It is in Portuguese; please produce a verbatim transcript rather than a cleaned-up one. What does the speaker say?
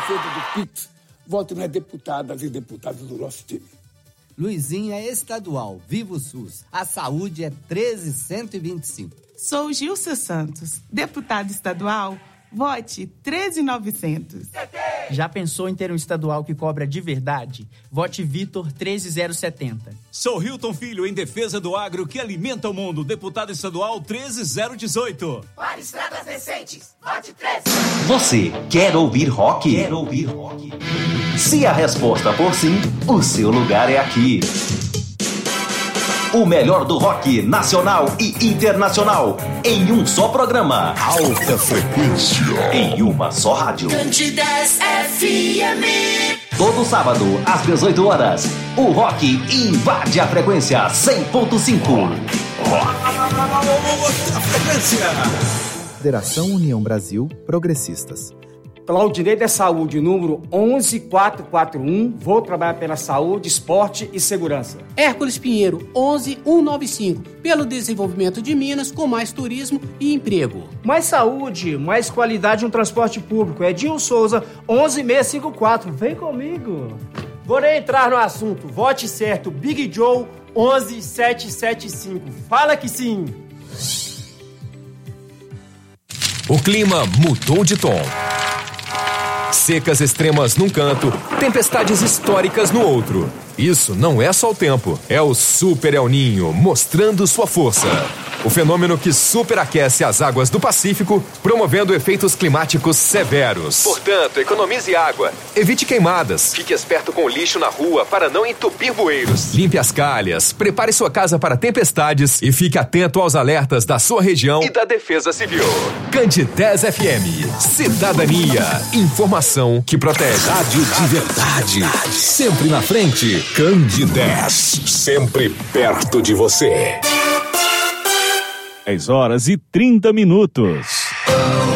defesa do Pix, vote nas deputadas e deputados do nosso time. Luizinho é estadual, viva o SUS. A saúde é treze cento e vinte e cinco. Sou Gilcia Santos, deputado estadual, vote treze mil e novecentos. Já pensou em ter um estadual que cobra de verdade? Vote Vitor treze mil setenta. Sou Hilton Filho, em defesa do agro que alimenta o mundo, deputado estadual treze mil dezoito. Para estradas decentes, vote treze. Você quer ouvir rock? Quer ouvir rock? Se a resposta for sim, o seu lugar é aqui. O melhor do rock nacional e internacional em um só programa. Alta frequência. Em uma só rádio. Candidez F M. Todo sábado, às dezoito horas, o rock invade a frequência cem ponto cinco. Alta frequência. Federação União Brasil Progressistas. Pelo direito à saúde, número onze mil quatrocentos e quarenta e um, vou trabalhar pela saúde, esporte e segurança. Hércules Pinheiro, onze mil cento e noventa e cinco, pelo desenvolvimento de Minas com mais turismo e emprego. Mais saúde, mais qualidade no transporte público. Edinho Souza, onze mil seiscentos e cinquenta e quatro, vem comigo. Vou nem entrar no assunto, vote certo, Big Joe, onze mil setecentos e setenta e cinco, fala que sim. O clima mudou de tom. Secas extremas num canto, tempestades históricas no outro. Isso não é só o tempo, é o Super El Niño mostrando sua força. O fenômeno que superaquece as águas do Pacífico, promovendo efeitos climáticos severos. Portanto, economize água, evite queimadas, fique esperto com o lixo na rua para não entupir bueiros. Limpe as calhas, prepare sua casa para tempestades e fique atento aos alertas da sua região e da Defesa Civil. Candidez F M, cidadania, informação que protege. Rádio de verdade, sempre na frente. Candidez, sempre perto de você. dez horas e trinta minutos.